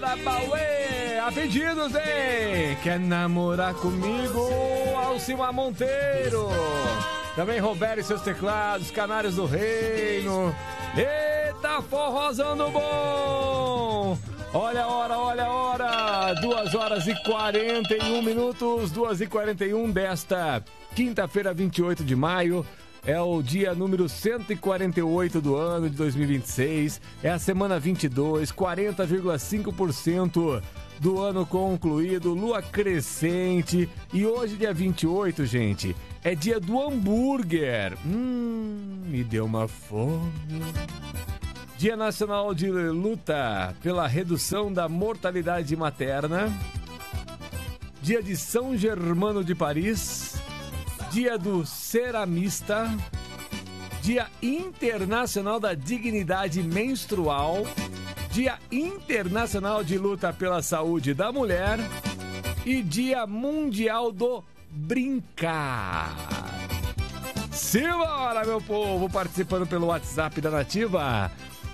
da Bauê. A pedidos, hein? Quer namorar comigo? Alcimar Monteiro. Também Roberto e seus teclados, Canários do Reino. Eita, forrozão do bom! Olha a hora, 2 horas e 41 minutos, 2h41 desta quinta-feira, 28 de maio. É o dia número 148 do ano de 2026, é a semana 22, 40,5% do ano concluído, lua crescente. E hoje, dia 28, gente, é dia do hambúrguer. Me deu uma fome. Dia Nacional de Luta pela Redução da Mortalidade Materna. Dia de São Germano de Paris. Dia do Ceramista. Dia Internacional da Dignidade Menstrual. Dia Internacional de Luta pela Saúde da Mulher. E Dia Mundial do Brincar. Simbora, meu povo, participando pelo WhatsApp da Nativa.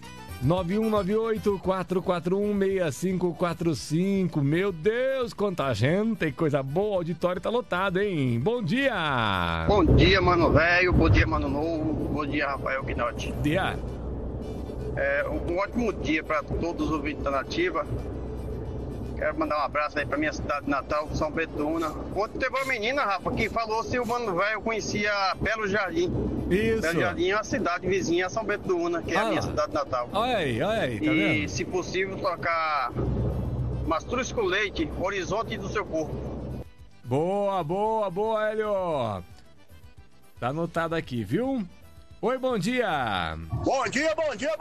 9198-441-6545. Meu Deus, quanta gente, coisa boa, o auditório tá lotado, hein? Bom dia! Bom dia, mano velho, bom dia, mano novo, bom dia, Rafael Guinotti. Dia! Um ótimo dia para todos os ouvintes da Nativa. Quero mandar um abraço aí pra minha cidade natal, São Bento do Una. Ontem teve uma menina, Rafa, que falou se o mano velho conhecia Belo Jardim. Isso. Belo Jardim é uma cidade vizinha a São Bento do Una, que é a minha cidade natal. Olha aí, tá vendo? E, se possível, tocar Mastruz com Leite, Horizonte do Seu Corpo. Boa, Hélio. Tá anotado aqui, viu? Oi, bom dia. Bom dia,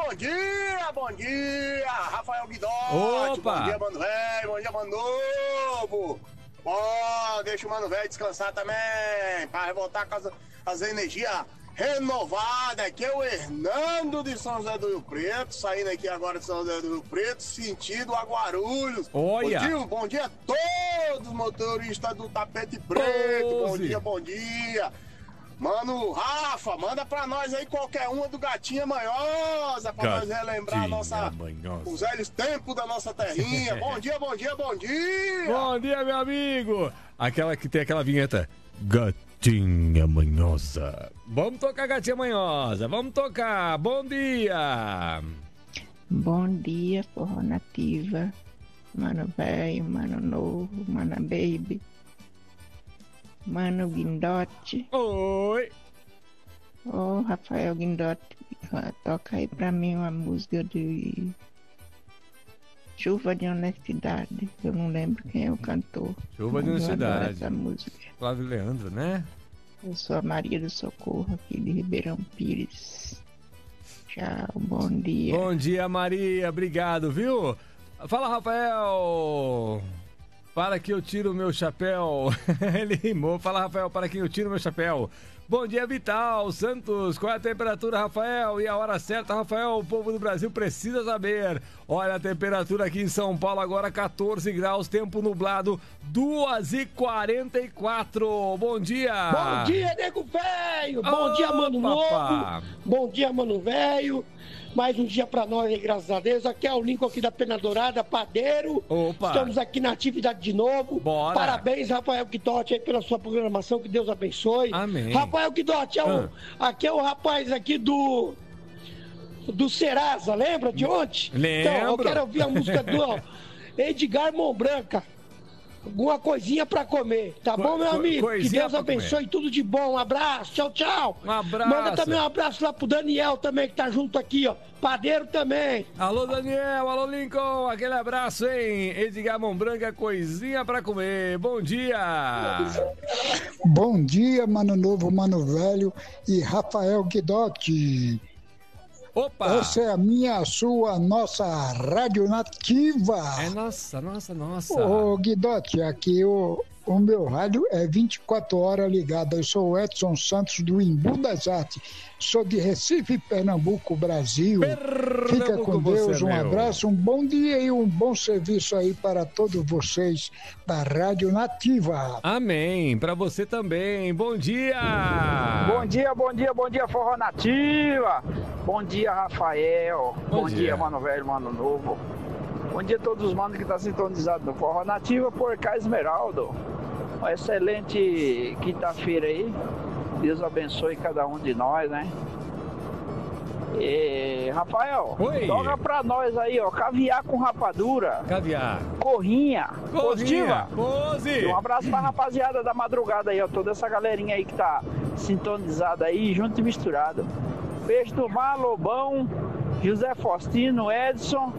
Rafael Guidotti. Opa. Bom dia, mano velho, bom dia, mano novo. Bom, deixa o mano velho descansar também, pra voltar com as energias renovadas. Aqui é o Hernando de São José do Rio Preto, saindo aqui agora de São José do Rio Preto, sentido a Guarulhos. Olha. Bom dia a todos os motoristas do Tapete Preto. Bom dia. Mano, Rafa, manda pra nós aí qualquer uma do Gatinha Manhosa, pra nós relembrar os velhos tempos da nossa terrinha. Bom dia. Bom dia, meu amigo. Aquela que tem aquela vinheta. Gatinha Manhosa. Vamos tocar Gatinha Manhosa, vamos tocar. Bom dia. Bom dia, Forró Nativa. Mano velho, mano novo, mano baby. Mano Guindotti. Oi. Ô, Rafael Guindotti, toca aí pra mim uma música de Chuva de Honestidade. Eu não lembro quem é o cantor. Chuva de Honestidade. Essa música. Flávio Leandro, né? Eu sou a Maria do Socorro, aqui de Ribeirão Pires. Tchau, bom dia. Bom dia, Maria. Obrigado, viu? Fala, Rafael. Para que eu tiro o meu chapéu. Ele rimou. Fala, Rafael, para que eu tiro o meu chapéu. Bom dia, Vital Santos. Qual é a temperatura, Rafael? E a hora certa, Rafael? O povo do Brasil precisa saber. Olha a temperatura aqui em São Paulo agora, 14 graus, tempo nublado, 2h44. Bom dia. Bom dia, nego velho. Bom dia, mano novo. Bom dia, mano velho. Mais um dia pra nós, hein, graças a Deus. Aqui é o Lincoln aqui da Pena Dourada, padeiro. Opa. Estamos aqui na atividade de novo. Bora. Parabéns, Rafael Guidotti, aí pela sua programação. Que Deus abençoe. Amém. Rafael Guidotti, aqui é o rapaz aqui do Serasa, lembra de ontem? Lembro. Então, eu quero ouvir a música do Edgar Mombranca. Alguma coisinha pra comer, tá bom, meu amigo? Que Deus abençoe, tudo de bom. Um abraço, tchau. Um abraço. Manda também um abraço lá pro Daniel também, que tá junto aqui, ó. Padeiro também. Alô, Daniel. Alô, Lincoln. Aquele abraço, hein? Edgar Mombranca, coisinha pra comer. Bom dia. Bom dia, mano novo, mano velho e Rafael Guidotti. Opa! Essa é a minha, a sua, a nossa Rádio Nativa. É nossa. Ô, Guidotti, aqui o meu rádio é 24 horas ligado. Eu sou o Edson Santos do Imbu das Artes. Sou de Recife, Pernambuco, Brasil. Fica com Deus, um abraço, um bom dia e um bom serviço aí para todos vocês da Rádio Nativa. Amém, para você também. Bom dia! Bom dia, Forró Nativa. Bom dia, Rafael. Bom dia, mano velho, mano novo. Bom dia a todos os manos que estão sintonizados no Forró Nativa por cá, Esmeraldo. Uma excelente quinta-feira aí. Deus abençoe cada um de nós, né? E, Rafael, oi, toca pra nós aí, ó, caviar com rapadura. Caviar. Corrinha. Positiva. Pose. E um abraço pra rapaziada da madrugada aí, ó, toda essa galerinha aí que tá sintonizada aí, junto e misturado. Beijo do Mar, Lobão, José Faustino, Edson,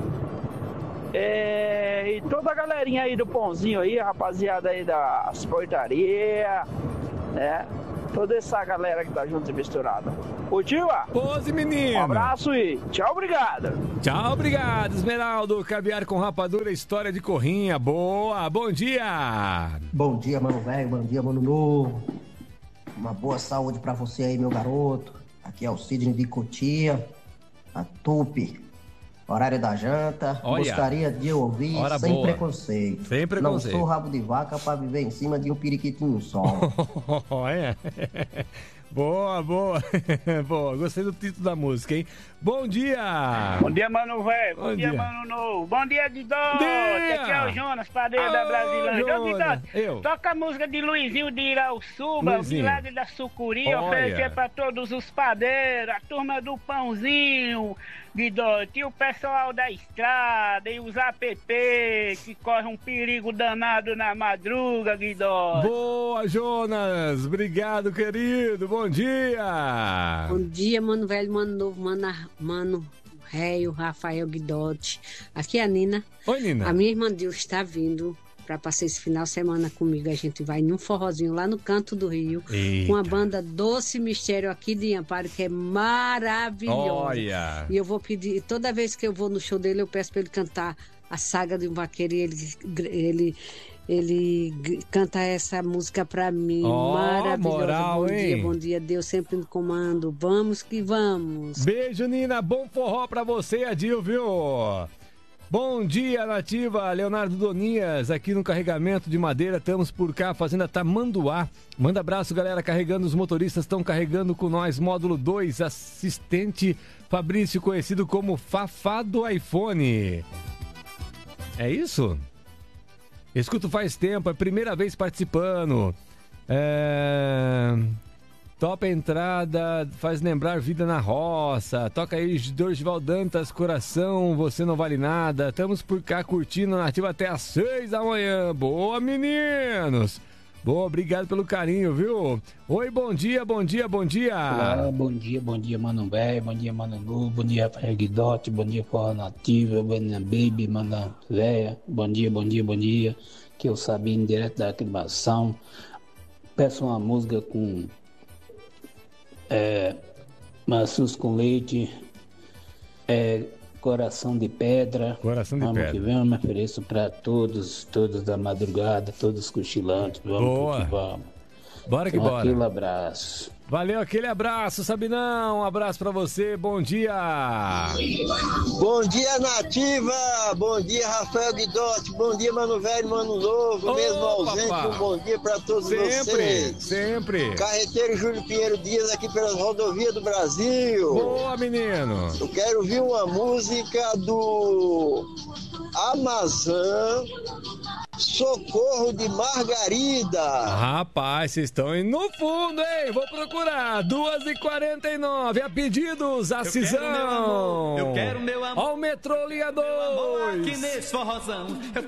e toda a galerinha aí do Pãozinho aí, rapaziada aí das portarias, né? Toda essa galera que tá junto e misturada. Curtiva? Pose, menino. Um abraço e tchau, obrigado. Tchau, obrigado, Esmeraldo. Caviar com rapadura, história de Corrinha. Boa, bom dia. Bom dia, mano velho. Bom dia, mano novo. Uma boa saúde pra você aí, meu garoto. Aqui é o Sidney de Cotia, a Tupi. Horário da janta. Olha, gostaria de ouvir sem boa. Preconceito. Sem preconceito. Não sou rabo de vaca pra viver em cima de um periquitinho só. Olha. Boa, boa. Boa, gostei do título da música, hein? Bom dia! Bom dia, mano velho. Bom dia, mano novo. Bom dia, Guidote. Aqui é o Jonas, padeiro da Brasilândia. Ô, Guidote, toca a música de Luizinho de Irauçuba, o Milagre da Sucuri, oferecer pra todos os padeiros, a turma do Pãozinho, Guidote, e o pessoal da estrada, e os app que correm um perigo danado na madruga, Guidote. Boa, Jonas! Obrigado, querido. Bom dia! Bom dia, mano velho, mano novo, mano réio, Rafael Guidotti. Aqui é a Nina. Oi, Nina. A minha irmã Deus está vindo para passar esse final de semana comigo. A gente vai num forrozinho lá no canto do Rio. Eita. Com a banda Doce Mistério aqui de Amparo, que é maravilhosa. Olha. E eu vou pedir, toda vez que eu vou no show dele, eu peço para ele cantar a Saga de um Vaqueiro e ele canta essa música pra mim, maravilhosa. Moral, bom hein? dia, bom dia, Deus sempre no comando. Vamos que vamos. Beijo, Nina. Bom forró pra você, Adil, viu? Bom dia, Nativa. Leonardo Donias, aqui no carregamento de madeira. Estamos por cá, Fazenda Tamanduá. Manda abraço, galera. Carregando, os motoristas estão carregando com nós. Módulo 2, assistente Fabrício, conhecido como Fafá do iPhone. É isso? Escuto faz tempo, é a primeira vez participando. Top entrada, faz lembrar vida na roça. Toca aí, Dorival Dantas, Coração, Você Não Vale Nada. Estamos por cá curtindo a Nativa até às 6 da manhã. Boa, meninos! Boa, obrigado pelo carinho, viu? Oi, bom dia, bom dia, bom dia. Olá, bom dia, mano velho, bom dia, mano novo, bom dia, Rafael Guidotti, bom dia, Forró Nativa, bom dia, Baby, mano velha, bom dia, que eu Sabino, direto da aclimação. Peço uma música com maçãs com leite, Coração de Pedra. Coração de Pedra. Que vem, eu me ofereço para todos da madrugada, todos cochilantes. Vamos que vamos. Bora que então, bora. Aquele abraço. Valeu, aquele abraço, Sabinão. Um abraço pra você, bom dia. Bom dia, Nativa. Bom dia, Rafael Guidotti. Bom dia, mano velho, mano novo, mesmo ausente. Um bom dia pra todos vocês. Sempre. Carreteiro Júlio Pinheiro Dias aqui pelas rodovias do Brasil. Boa, menino. Eu quero ouvir uma música do Amazon, Socorro de Margarida. Rapaz, vocês estão indo no fundo, hein? Vou procurar. 2h49. A pedidos, a Cisão. Eu quero meu amor. Ó o Metrô Linha 2. Aqui nesse forrozão.